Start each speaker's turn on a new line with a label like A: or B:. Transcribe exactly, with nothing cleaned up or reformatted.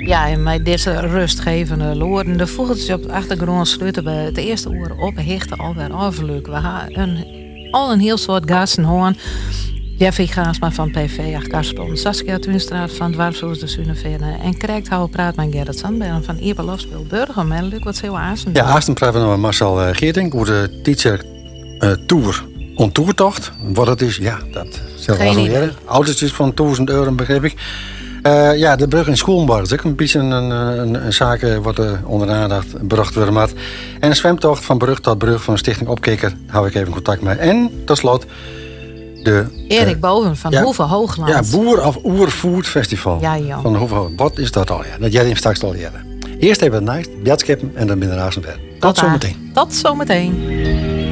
A: Ja, en met deze rustgevende loorden. De vogeltjes op de achtergrond sluiten bij het eerste uur op. Hechten alweer afleuk. We hebben een, al een heel soort gasten hoorn. Jeffrey Gaasma van P V acht Karspel. Saskia Tuinstraat van Dwarshoes de Sunevenne. En correct houden praat met Gerrit Sandberg van Ieperlofspeel Burger. En Luc, wat zou Aasen doen?
B: Ja, Aasen praten we met Marcel uh, Geerting over de teacher uh, tour. On toertocht. Wat het is, ja, dat zal wel leren. Autootjes van duizend euro, begreep ik. Uh, ja, de brug in Schoenbar is ook een beetje een, een, een zaak wat er onder de aandacht gebracht wordt. Maar. En een zwemtocht van brug tot brug van de Stichting Opkikker hou ik even contact mee. En tot slot de
A: Erik
B: uh,
A: Boven van
B: ja,
A: Hoeve Hoogland.
B: Ja, Boer of Oer Food Festival.
A: Ja, Jan.
B: Van Hoeve Hoogland. Wat is dat al? Ja? Dat jij hem straks al leren. Eerst even het naast, bladskippen en dan binnen Aasen verder. Tot zometeen.
A: Tot zometeen.